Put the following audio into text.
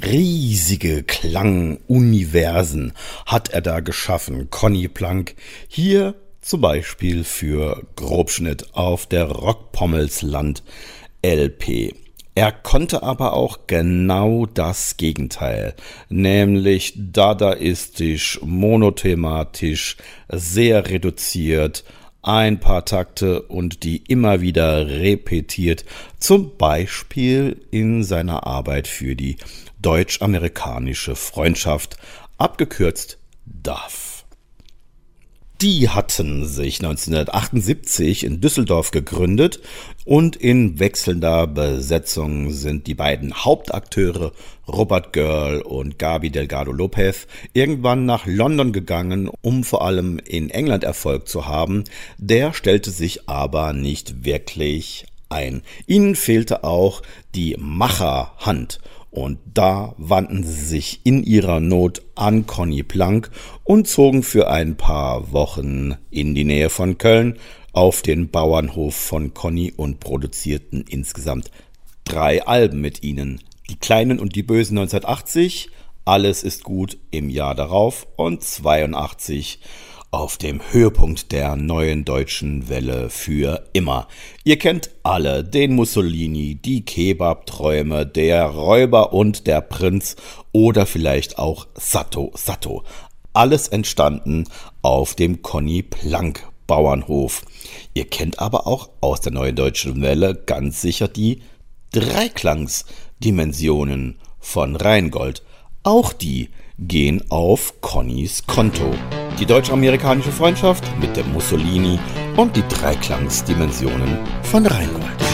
Riesige Klanguniversen hat er da geschaffen, Conny Plank. Hier zum Beispiel für Grobschnitt auf der Rockpommelsland LP. Er konnte aber auch genau das Gegenteil, nämlich dadaistisch, monothematisch, sehr reduziert, ein paar Takte und die immer wieder repetiert, zum Beispiel in seiner Arbeit für die deutsch-amerikanische Freundschaft, abgekürzt DAF. Die hatten sich 1978 in Düsseldorf gegründet und in wechselnder Besetzung sind die beiden Hauptakteure Robert Girl und Gaby Delgado Lopez irgendwann nach London gegangen, um vor allem in England Erfolg zu haben. Der stellte sich aber nicht wirklich ein. Ihnen fehlte auch die Macherhand. Und da wandten sie sich in ihrer Not an Conny Plank und zogen für ein paar Wochen in die Nähe von Köln auf den Bauernhof von Conny und produzierten insgesamt 3 Alben mit ihnen. Die Kleinen und die Bösen 1980, Alles ist gut im Jahr darauf und 82 auf dem Höhepunkt der neuen deutschen Welle für immer. Ihr kennt alle den Mussolini, die Kebabträume, der Räuber und der Prinz oder vielleicht auch Satto Satto. Alles entstanden auf dem Conny Plank Bauernhof. Ihr kennt aber auch aus der neuen deutschen Welle ganz sicher die Dreiklangsdimensionen von Rheingold. Auch die gehen auf Connys Konto. Die deutsch-amerikanische Freundschaft mit dem Mussolini und die Dreiklangsdimensionen von Rheingold.